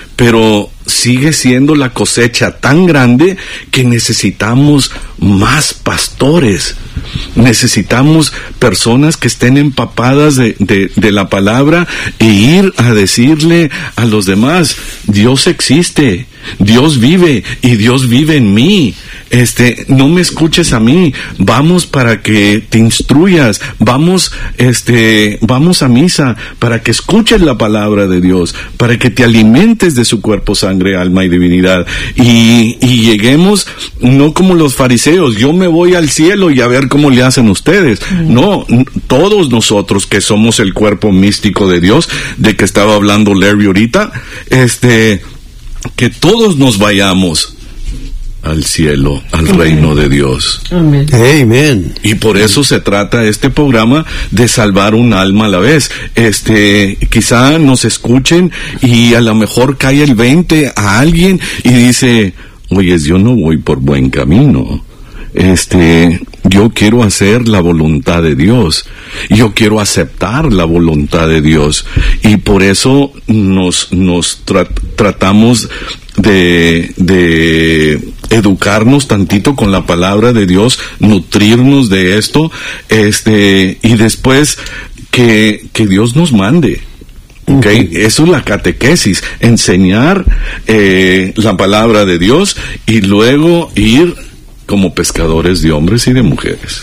Speaker 2: pero sigue siendo la cosecha tan grande que necesitamos más pastores. Necesitamos personas que estén empapadas de, de, de la palabra e ir a decirle a los demás, Dios existe, Dios vive y Dios vive en mí. Este, no me escuches a mí, vamos para que te instruyas, vamos, este, vamos a misa para que escuches la palabra de Dios, para que te alimentes de su cuerpo, sangre, alma y divinidad, y, y lleguemos no como los fariseos, yo me voy al cielo y a ver cómo le hacen ustedes. Mm. No, todos nosotros que somos el cuerpo místico de Dios, de que estaba hablando Larry ahorita, este, que todos nos vayamos al cielo, al Amén. Reino de Dios.
Speaker 3: Amén.
Speaker 1: Amén.
Speaker 2: Y por eso se trata este programa, de salvar un alma a la vez. Este, quizá nos escuchen y a lo mejor cae el veinte a alguien y dice, oye, yo no voy por buen camino. Este, yo quiero hacer la voluntad de Dios, yo quiero aceptar la voluntad de Dios, y por eso nos, nos tra- tratamos de, de educarnos tantito con la palabra de Dios, nutrirnos de esto, este, y después que, que Dios nos mande. Okay, uh-huh. Eso es la catequesis, enseñar eh, la palabra de Dios y luego ir como pescadores de hombres y de mujeres.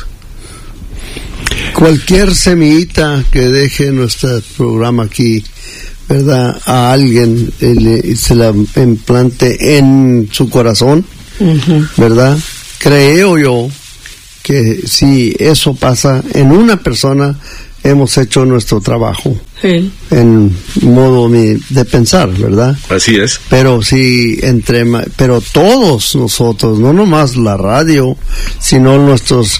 Speaker 1: Cualquier semillita que deje nuestro programa aquí, ¿verdad?, a alguien eh, le, se la implante en su corazón, uh-huh. ¿verdad? Creo yo que si eso pasa en una persona, hemos hecho nuestro trabajo. Sí. En modo de pensar, ¿verdad?
Speaker 2: Así es.
Speaker 1: Pero si entre, pero todos nosotros, no nomás la radio, sino nuestros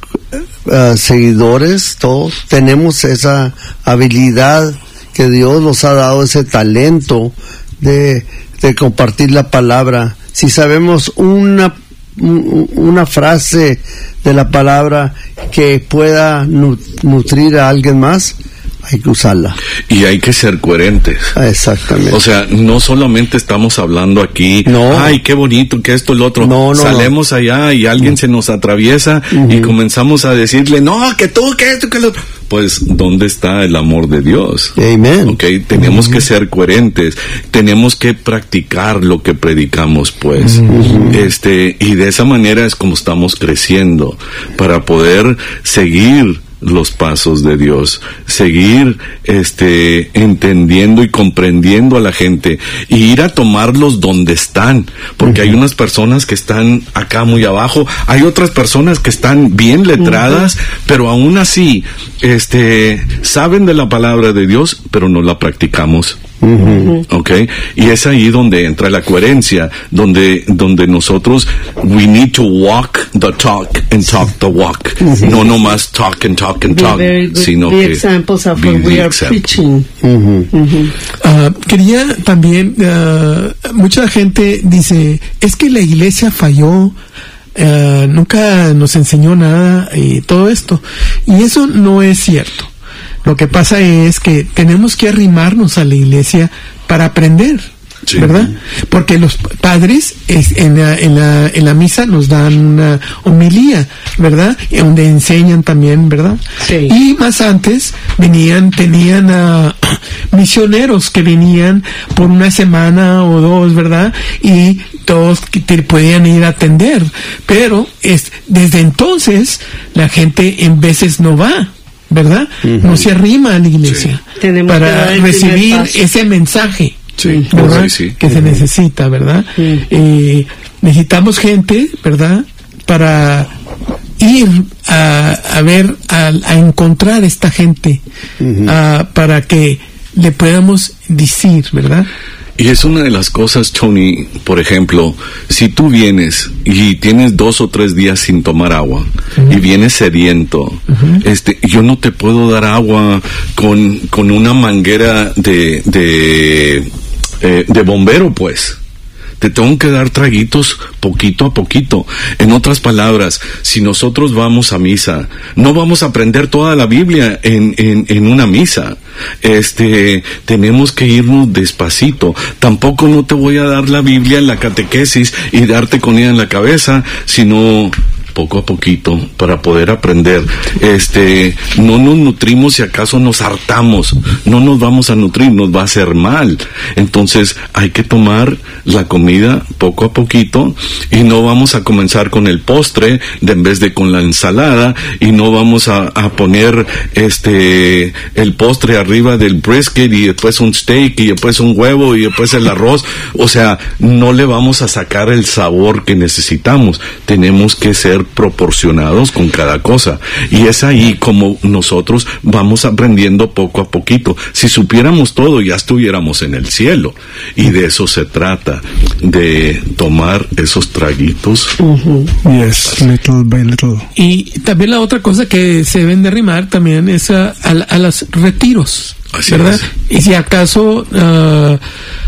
Speaker 1: uh, seguidores, todos tenemos esa habilidad que Dios nos ha dado, ese talento de, de compartir la palabra. Si sabemos una una frase de la palabra que pueda nutrir a alguien más, hay que usarla.
Speaker 2: Y hay que ser coherentes.
Speaker 1: Ah, exactamente.
Speaker 2: O sea, no solamente estamos hablando aquí, no. ay, qué bonito, que esto, el otro. No, no, Salemos no. allá y alguien se nos atraviesa uh-huh. y comenzamos a decirle, no, que tú, que esto, que lo otro. Pues, ¿dónde está el amor de Dios?
Speaker 1: Amen.
Speaker 2: Okay, tenemos uh-huh. que ser coherentes, tenemos que practicar lo que predicamos, pues. Uh-huh. Este, y de esa manera es como estamos creciendo, para poder seguir los pasos de Dios, seguir este entendiendo y comprendiendo a la gente y ir a tomarlos donde están, porque uh-huh. hay unas personas que están acá muy abajo, hay otras personas que están bien letradas, uh-huh. pero aún así este saben de la palabra de Dios, pero no la practicamos. Uh-huh. Okay, y es ahí donde entra la coherencia, donde donde nosotros we need to walk the talk and talk the walk, sí. no nomás talk and talk and talk, good, sino que
Speaker 3: examples of what we are preaching.
Speaker 4: Uh-huh. Uh-huh. Uh, quería también uh, mucha gente dice, es que la iglesia falló, uh, nunca nos enseñó nada y todo esto, y eso no es cierto. Lo que pasa es que tenemos que arrimarnos a la iglesia para aprender, sí. ¿verdad? Porque los padres es, en, la, en, la, en la misa nos dan una homilía, ¿verdad? Y donde enseñan también, ¿verdad? Sí. Y más antes venían, tenían a uh, misioneros que venían por una semana o dos, ¿verdad? Y todos te podían ir a atender, pero es, desde entonces la gente en veces no va, ¿verdad? Uh-huh. No se arrima a la iglesia sí. para recibir ese mensaje,
Speaker 2: sí.
Speaker 4: ¿verdad?
Speaker 2: Sí, sí.
Speaker 4: que uh-huh. se necesita, ¿verdad? Uh-huh. Eh, necesitamos gente, ¿verdad? Para ir a, a ver, a, a encontrar esta gente, uh-huh. a, para que le podamos decir, ¿verdad?
Speaker 2: Y es una de las cosas, Tony, por ejemplo, si tú vienes y tienes dos o tres días sin tomar agua uh-huh. y vienes sediento, uh-huh. este, yo no te puedo dar agua con, con una manguera de, de, eh, de bombero, pues. Te tengo que dar traguitos poquito a poquito. En otras palabras, si nosotros vamos a misa, no vamos a aprender toda la Biblia en, en, en una misa. Este, tenemos que irnos despacito. Tampoco no te voy a dar la Biblia en la catequesis y darte con ella en la cabeza, sino poco a poquito para poder aprender. Este, no nos nutrimos si acaso nos hartamos, no nos vamos a nutrir, nos va a hacer mal. Entonces hay que tomar la comida poco a poquito y no vamos a comenzar con el postre de en vez de con la ensalada, y no vamos a, a poner este el postre arriba del brisket y después un steak y después un huevo y después el arroz. O sea, no le vamos a sacar el sabor que necesitamos. Tenemos que ser proporcionados con cada cosa, y es ahí como nosotros vamos aprendiendo poco a poquito. Si supiéramos todo, ya estuviéramos en el cielo, y de eso se trata, de tomar esos traguitos.
Speaker 4: Uh-huh.
Speaker 5: Yes, little by little.
Speaker 4: Y también la otra cosa que se deben de arrimar también es a, a, a los retiros.
Speaker 2: Así
Speaker 4: ¿verdad?
Speaker 2: Es.
Speaker 4: Y si acaso uh,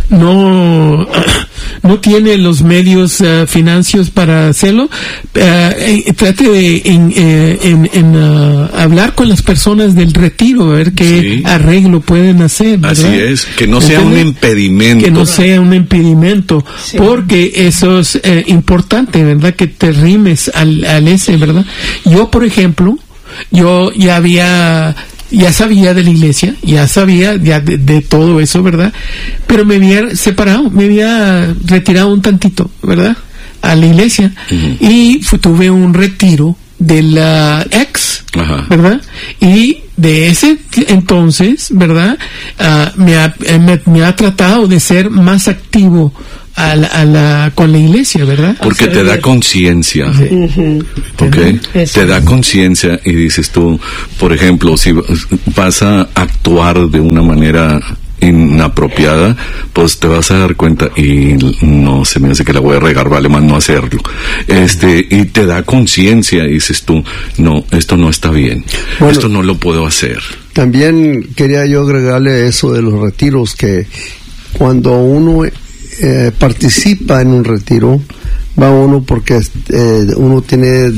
Speaker 4: no no tiene los medios uh, financieros para hacerlo, uh, eh, trate de en, eh, en, en uh, hablar con las personas del retiro, a ver qué sí. arreglo pueden hacer, ¿verdad?
Speaker 2: Así es, que no sea un impedimento.
Speaker 4: Que no sea un impedimento, sí. porque eso es eh, importante, ¿verdad? Que te rimes al, al ese, ¿verdad? Yo, por ejemplo, yo ya había
Speaker 7: ya sabía de la iglesia, ya sabía ya de, de todo eso, ¿verdad? Pero me había separado, me había retirado un tantito, ¿verdad? A la iglesia. Uh-huh. Y fue, tuve un retiro de la ex, uh-huh. ¿verdad? Y de ese entonces, ¿verdad? Uh, me, ha, me, me ha tratado de ser más activo a la, a la, con la iglesia, ¿verdad?
Speaker 2: Porque te da conciencia, sí. uh-huh. ¿okay? Te da conciencia y dices tú, por ejemplo, si vas a actuar de una manera inapropiada, pues te vas a dar cuenta y no se me hace que la voy a regar, vale más no hacerlo. Este, y te da conciencia y dices tú, no, esto no está bien, bueno, esto no lo puedo hacer.
Speaker 1: También quería yo agregarle eso de los retiros, que cuando uno eh, participa en un retiro, va uno porque eh, uno tiene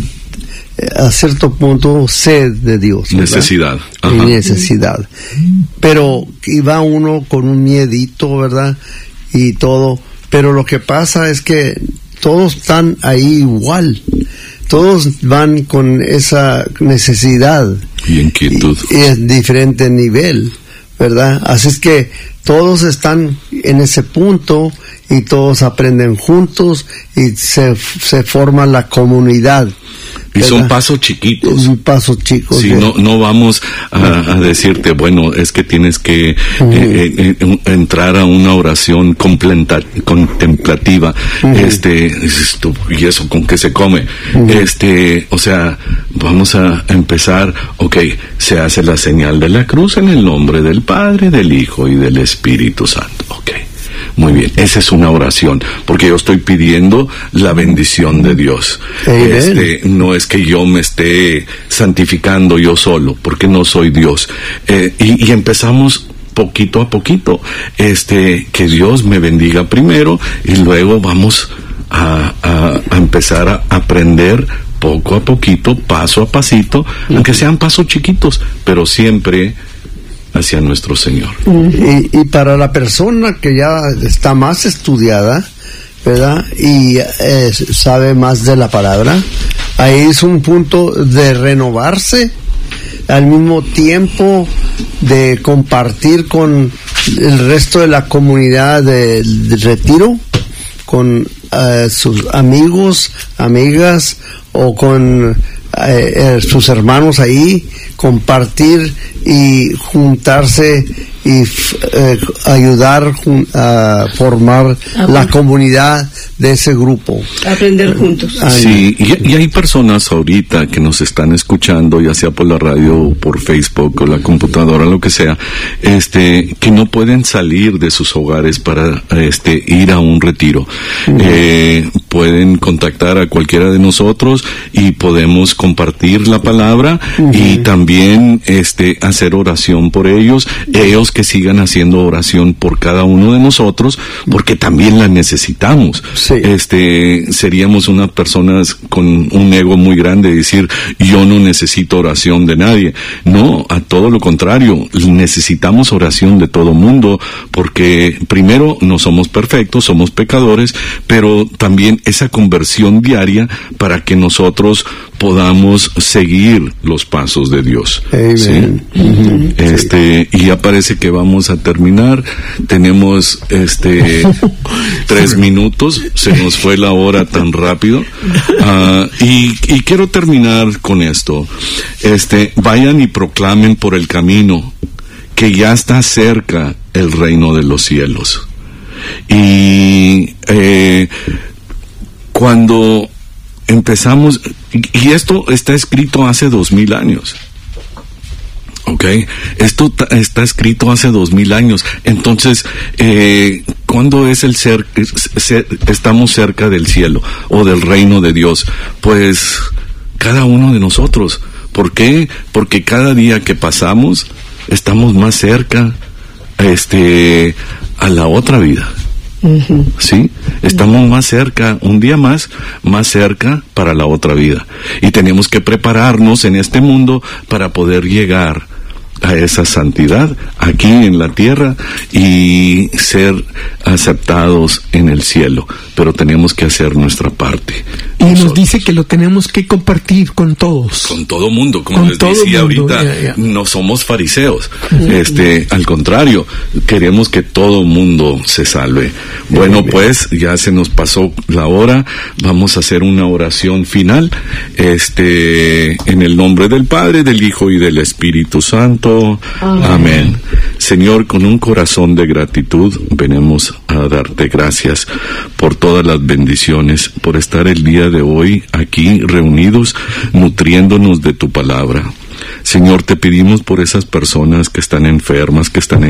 Speaker 1: a cierto punto sed de Dios, ¿verdad?
Speaker 2: Necesidad.
Speaker 1: Ajá. Y necesidad. Pero y va uno con un miedito, ¿verdad? Y todo. Pero lo que pasa es que todos están ahí igual. Todos van con esa necesidad.
Speaker 2: Y inquietud.
Speaker 1: Y, y es diferente nivel, ¿verdad? Así es que todos están en ese punto y todos aprenden juntos y se, se forma la comunidad.
Speaker 2: Y ¿verdad? Son pasos chiquitos.
Speaker 1: Un paso chicos.
Speaker 2: Sí, no, no vamos a, a decirte, bueno, es que tienes que uh-huh. eh, eh, entrar a una oración completa, contemplativa. Uh-huh. Este, esto, y eso con qué se come. Uh-huh. Este, o sea, vamos a empezar, ok, se hace la señal de la cruz en el nombre del Padre, del Hijo y del Espíritu Santo. Ok. Muy bien, esa es una oración, porque yo estoy pidiendo la bendición de Dios. Este, no es que yo me esté santificando yo solo, porque no soy Dios. Eh, y, y empezamos poquito a poquito. Este, que Dios me bendiga primero y luego vamos a, a, a empezar a aprender poco a poquito, paso a pasito, uh-huh. aunque sean pasos chiquitos, pero siempre hacia nuestro Señor.
Speaker 1: Y, y para la persona que ya está más estudiada, ¿verdad? Y eh, sabe más de la palabra, ahí es un punto de renovarse, al mismo tiempo de compartir con el resto de la comunidad de, de retiro, con uh, sus amigos, amigas, o con eh, eh, sus hermanos ahí, compartir y juntarse y eh, ayudar jun- a formar ah, la comunidad de ese grupo.
Speaker 3: Aprender juntos.
Speaker 2: Sí, y, y hay personas ahorita que nos están escuchando, ya sea por la radio o por Facebook o la computadora, lo que sea, este, que no pueden salir de sus hogares para este ir a un retiro. Uh-huh. Eh, pueden contactar a cualquiera de nosotros y podemos compartir la palabra uh-huh. y también este hacer oración por ellos, ellos que sigan haciendo oración por cada uno de nosotros, porque también la necesitamos. Sí. Este, seríamos unas personas con un ego muy grande de decir, yo no necesito oración de nadie. No, a todo lo contrario, necesitamos oración de todo mundo, porque primero no somos perfectos, somos pecadores, pero también esa conversión diaria para que nosotros podamos seguir los pasos de Dios. ¿Sí? Uh-huh. Este, y ya parece que vamos a terminar. Tenemos este tres minutos. Se nos fue la hora tan rápido. Uh, y, y quiero terminar con esto. Este, vayan y proclamen por el camino que ya está cerca el reino de los cielos. Y eh, cuando empezamos, y esto está escrito hace dos mil años. Ok, esto t- está escrito hace dos mil años. Entonces, eh, ¿cuándo es el ser, ser, estamos cerca del cielo o del reino de Dios? Pues cada uno de nosotros. ¿Por qué? Porque cada día que pasamos estamos más cerca, este, a la otra vida. Uh-huh. Sí, estamos más cerca, un día más, más cerca para la otra vida. Y tenemos que prepararnos en este mundo para poder llegar a esa santidad aquí en la tierra y ser aceptados en el cielo, pero tenemos que hacer nuestra parte.
Speaker 7: Y
Speaker 2: Nosotros,
Speaker 7: nos dice que lo tenemos que compartir con todos.
Speaker 2: Con todo mundo, como
Speaker 7: Con
Speaker 2: les
Speaker 7: todo
Speaker 2: decía
Speaker 7: mundo,
Speaker 2: ahorita,
Speaker 7: ya, ya.
Speaker 2: no somos fariseos. Este, al contrario, queremos que todo mundo se salve. Bueno, pues ya se nos pasó la hora. Vamos a hacer una oración final. Este, en el nombre del Padre, del Hijo y del Espíritu Santo. Amén. Amén. Señor, con un corazón de gratitud venimos a darte gracias por todas las bendiciones, por estar el día de hoy aquí reunidos, nutriéndonos de tu palabra. Señor, te pedimos por esas personas que están enfermas, que están en